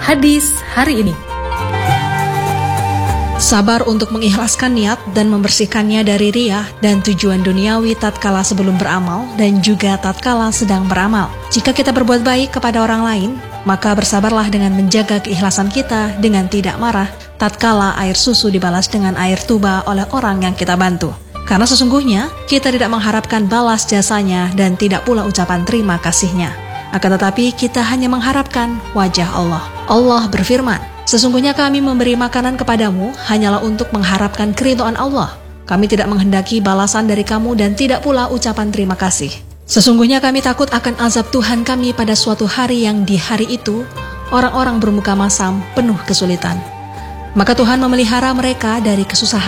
Hadis hari ini. Sabar untuk mengikhlaskan niat dan membersihkannya dari riyah dan tujuan duniawi tatkala sebelum beramal dan juga tatkala sedang beramal. Jika kita berbuat baik kepada orang lain, maka bersabarlah dengan menjaga keikhlasan kita dengan tidak marah tatkala air susu dibalas dengan air tuba oleh orang yang kita bantu. Karena sesungguhnya kita tidak mengharapkan balas jasanya dan tidak pula ucapan terima kasihnya. Akan tetapi kita hanya mengharapkan wajah Allah. Allah berfirman, "Sesungguhnya kami memberi makanan kepadamu hanyalah untuk mengharapkan keridhaan Allah. Kami tidak menghendaki balasan dari kamu dan tidak pula ucapan terima kasih. Sesungguhnya kami takut akan azab Tuhan kami pada suatu hari yang di hari itu orang-orang bermuka masam penuh kesulitan. Maka Tuhan memelihara mereka dari kesusahan